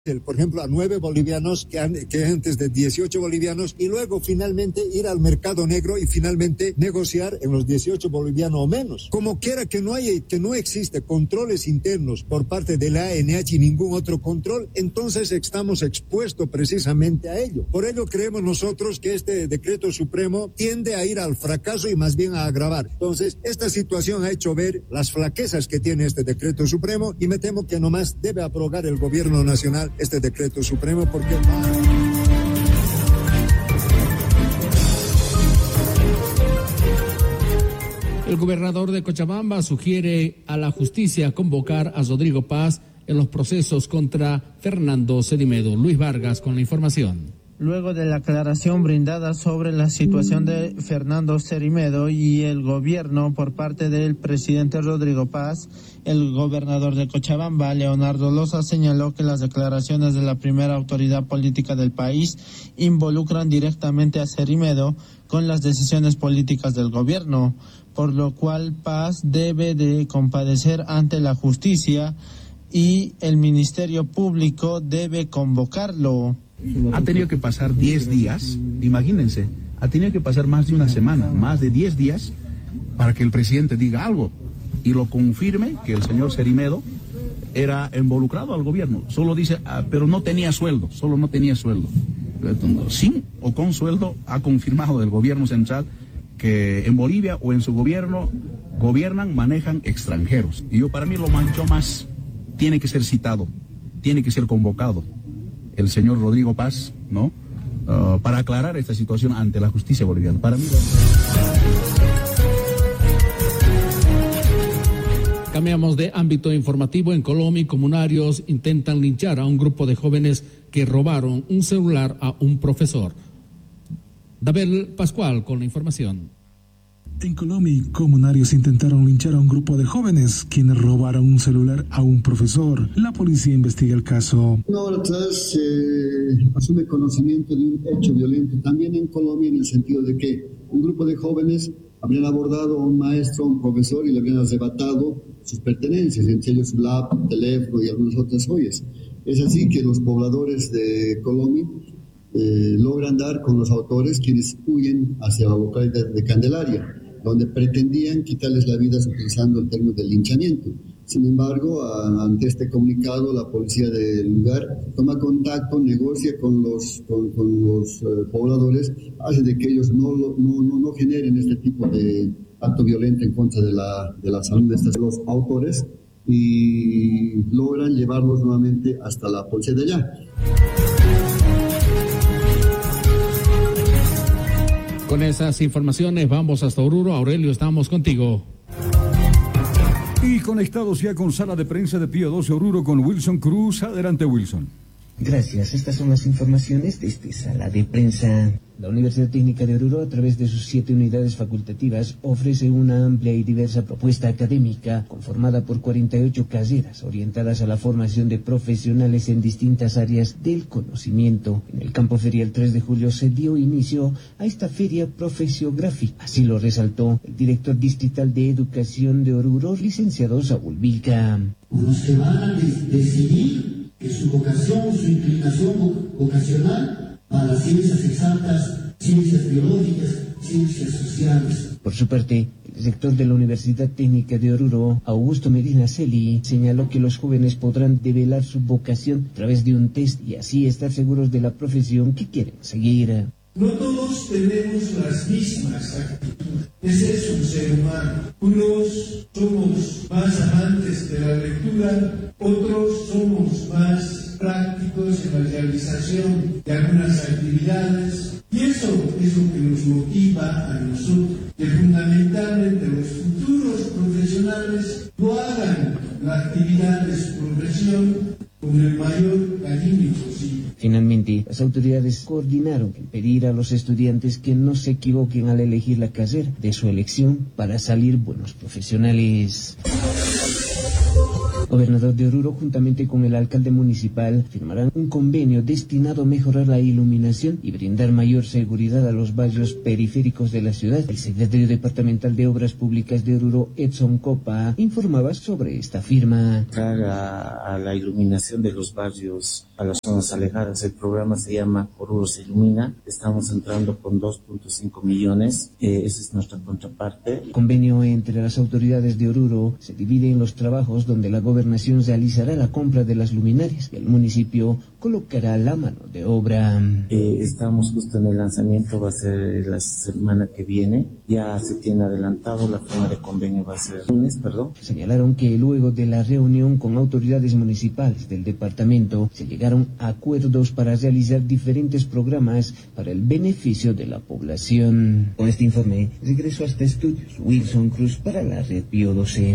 por ejemplo, a 9 bolivianos que antes de 18 bolivianos, y luego finalmente ir al mercado negro y finalmente negociar en los 18 bolivianos o menos. Como quiera que no existe controles internos por parte de la ANH y ningún otro control, entonces estamos expuestos precisamente a ello. Por ello creemos nosotros que este decreto supremo tiende a ir al fracaso y más bien a agravar. Entonces, esta situación ha hecho ver las flaquezas que tiene este decreto supremo, y me temo que nomás debe aprobar el gobierno nacional este decreto supremo porque... El gobernador de Cochabamba sugiere a la justicia convocar a Rodrigo Paz en los procesos contra Fernando Cerimedo. Luis Vargas con la información. Luego de la aclaración brindada sobre la situación de Fernando Cerimedo y el gobierno por parte del presidente Rodrigo Paz, el gobernador de Cochabamba, Leonardo Loza, señaló que las declaraciones de la primera autoridad política del país involucran directamente a Cerimedo con las decisiones políticas del gobierno, por lo cual Paz debe de comparecer ante la justicia y el Ministerio Público debe convocarlo. Ha tenido que pasar 10 días, imagínense, ha tenido que pasar más de una semana, más de 10 días, para que el presidente diga algo y lo confirme que el señor Cerimedo era involucrado al gobierno. Solo dice, pero no tenía sueldo, solo no tenía sueldo. Sin o con sueldo ha confirmado el gobierno central que en Bolivia o en su gobierno gobiernan, manejan extranjeros. Y para mí lo manchó más, tiene que ser citado, tiene que ser convocado el señor Rodrigo Paz, ¿no? Para aclarar esta situación ante la justicia boliviana. Para mí... Cambiamos de ámbito informativo. En Colombia, comunarios intentan linchar a un grupo de jóvenes que robaron un celular a un profesor. Dabel Pascual con la información. En Colombia, comunarios intentaron linchar a un grupo de jóvenes quienes robaron un celular a un profesor. La policía investiga el caso. Una hora atrás asume conocimiento de un hecho violento también en Colombia, en el sentido de que un grupo de jóvenes habrían abordado a un maestro, a un profesor, y le habrían arrebatado sus pertenencias, entre ellos su laptop, teléfono y algunas otras joyas. Es así que los pobladores de Colombia logran dar con los autores, quienes huyen hacia la localidad de Candelaria, donde pretendían quitarles la vida utilizando el término del linchamiento. Sin embargo, ante este comunicado, la policía del lugar toma contacto, negocia con los pobladores, hace de que ellos no generen este tipo de acto violento en contra de la salud de los autores, y logran llevarlos nuevamente hasta la policía de allá. Con esas informaciones vamos hasta Oruro. Aurelio, estamos contigo. Y conectados ya con sala de prensa de Pío 12 Oruro con Wilson Cruz. Adelante, Wilson. Gracias. Estas son las informaciones de esta sala de prensa. La Universidad Técnica de Oruro, a través de sus 7 unidades facultativas, ofrece una amplia y diversa propuesta académica conformada por 48 carreras orientadas a la formación de profesionales en distintas áreas del conocimiento. En el campo ferial 3 de julio se dio inicio a esta feria profesiográfica. Así lo resaltó el director distrital de Educación de Oruro, licenciado Saúl Vilca. Los que van a decidir que su vocación, su inclinación vocacional a las ciencias exactas, ciencias biológicas, ciencias sociales. Por su parte, el rector de la Universidad Técnica de Oruro, Augusto Medina Celi, señaló que los jóvenes podrán develar su vocación a través de un test y así estar seguros de la profesión que quieren seguir. No todos tenemos las mismas actitudes. Ese es un ser humano. Unos somos más amantes de la lectura, otros somos más prácticos en la realización de algunas actividades. Y eso es lo que nos motiva a nosotros, que fundamentalmente los futuros profesionales no hagan la actividad de su profesión con el mayor cariño posible. Finalmente, las autoridades coordinaron en pedir a los estudiantes que no se equivoquen al elegir la carrera de su elección para salir buenos profesionales. Gobernador de Oruro, juntamente con el alcalde municipal, firmarán un convenio destinado a mejorar la iluminación y brindar mayor seguridad a los barrios periféricos de la ciudad. El secretario departamental de Obras Públicas de Oruro, Edson Copa, informaba sobre esta firma. A la iluminación de los barrios, a las zonas alejadas. El programa se llama Oruro se ilumina. Estamos entrando con 2.5 millones. Esa es nuestra contraparte. El convenio entre las autoridades de Oruro se divide en los trabajos donde la gobernación realizará la compra de las luminarias y el municipio colocará la mano de obra. Estamos justo en el lanzamiento, va a ser la semana que viene. Ya se tiene adelantado, la firma de convenio va a ser lunes, Señalaron que luego de la reunión con autoridades municipales del departamento se llegaron a acuerdos para realizar diferentes programas para el beneficio de la población. Con este informe, regreso hasta estudios Wilson Cruz para la Red Pío 12.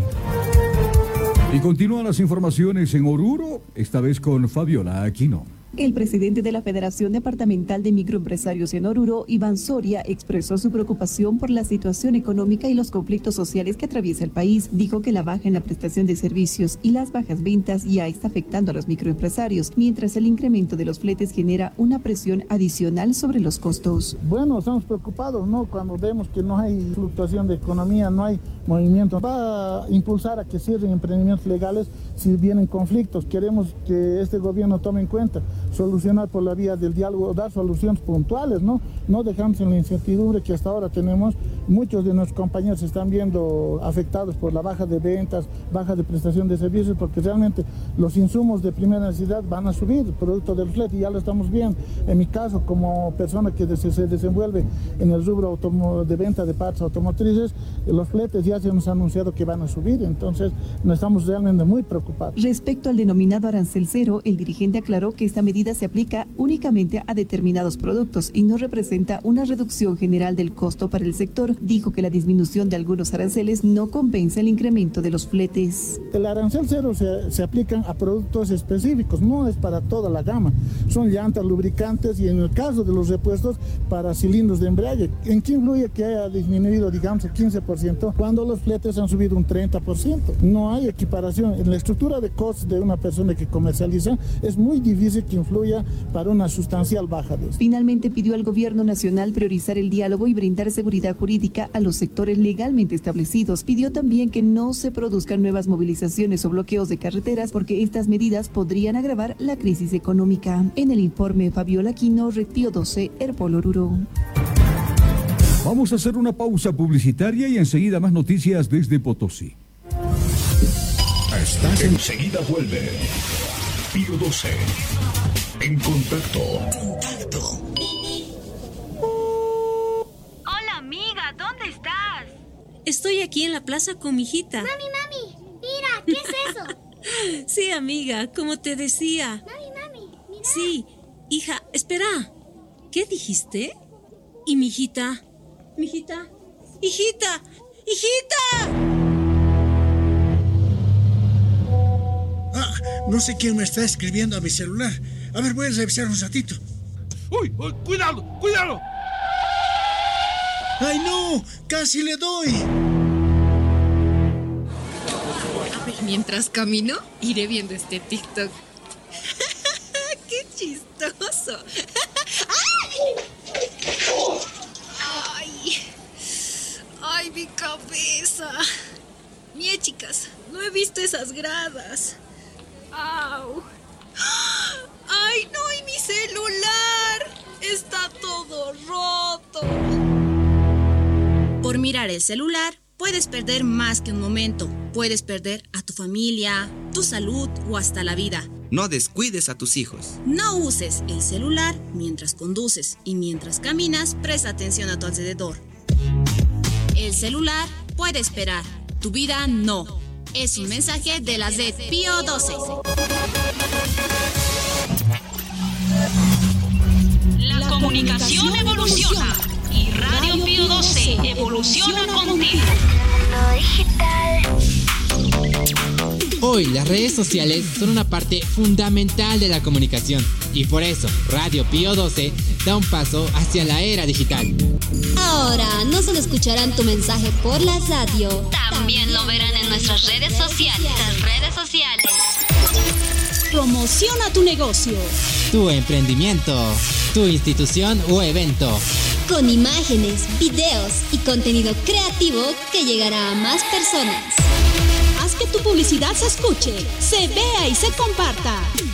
Y continúan las informaciones en Oruro, esta vez con Fabiola Aquino. El presidente de la Federación Departamental de Microempresarios en Oruro, Iván Soria, expresó su preocupación por la situación económica y los conflictos sociales que atraviesa el país. Dijo que la baja en la prestación de servicios y las bajas ventas ya está afectando a los microempresarios, mientras el incremento de los fletes genera una presión adicional sobre los costos. Bueno, estamos preocupados, ¿no? Cuando vemos que no hay fluctuación de economía, no hay movimiento. Va a impulsar a que cierren emprendimientos legales si vienen conflictos. Queremos que este gobierno tome en cuenta solucionar por la vía del diálogo, dar soluciones puntuales, ¿no? No dejamos en la incertidumbre que hasta ahora tenemos. Muchos de nuestros compañeros se están viendo afectados por la baja de ventas, baja de prestación de servicios, porque realmente los insumos de primera necesidad van a subir, producto del flete, y ya lo estamos viendo. En mi caso, como persona que se desenvuelve en el rubro de venta de partes automotrices, los fletes ya se nos ha anunciado que van a subir, entonces nos estamos realmente muy preocupados. Respecto al denominado arancel cero, el dirigente aclaró que esta medida se aplica únicamente a determinados productos y no representa una reducción general del costo para el sector. Dijo que la disminución de algunos aranceles no compensa el incremento de los fletes. El arancel cero se aplican a productos específicos, no es para toda la gama. Son llantas, lubricantes y en el caso de los repuestos para cilindros de embrague. ¿En qué influye que haya disminuido, digamos, el 15% cuando los fletes han subido un 30%? No hay equiparación. En la estructura de costos de una persona que comercializa es muy difícil que influya para una sustancial baja de esto. Finalmente pidió al gobierno nacional priorizar el diálogo y brindar seguridad jurídica a los sectores legalmente establecidos. Pidió también que no se produzcan nuevas movilizaciones o bloqueos de carreteras porque estas medidas podrían agravar la crisis económica. En el informe, Fabiola Aquino, Red Pío 12, Herpol Oruro. Vamos a hacer una pausa publicitaria y enseguida más noticias desde Potosí. Enseguida vuelve Pío 12. En contacto. Hola, amiga, ¿dónde estás? Estoy aquí en la plaza con mi hijita. Mami, mira, ¿qué es eso? Sí, amiga, como te decía. Mami, mira. Sí, hija, espera. ¿Qué dijiste? ¿Y mi hijita? ¿Mi hijita? ¡Hijita! No sé quién me está escribiendo a mi celular. A ver, voy a revisar un ratito. ¡Uy! ¡Cuidado! ¡Ay, no! ¡Casi le doy! A ver, mientras camino, iré viendo este TikTok. ¡Qué chistoso! ¡Ay, mi cabeza! Mie, chicas, no he visto esas gradas. ¡Au! ¡Ay, no! ¡Y mi celular! ¡Está todo roto! Por mirar el celular, puedes perder más que un momento. Puedes perder a tu familia, tu salud o hasta la vida. No descuides a tus hijos. No uses el celular mientras conduces y mientras caminas, presta atención a tu alrededor. El celular puede esperar, tu vida no. Es un mensaje de la Red Pío 12. La comunicación evoluciona y Radio Pío 12 evoluciona contigo. Hoy las redes sociales son una parte fundamental de la comunicación. Y por eso, Radio Pío 12 da un paso hacia la era digital. Ahora no solo escucharán tu mensaje por la radio, también lo verán en nuestras redes sociales. Promociona tu negocio, tu emprendimiento, tu institución o evento. Con imágenes, videos y contenido creativo que llegará a más personas. Haz que tu publicidad se escuche, se vea y se comparta.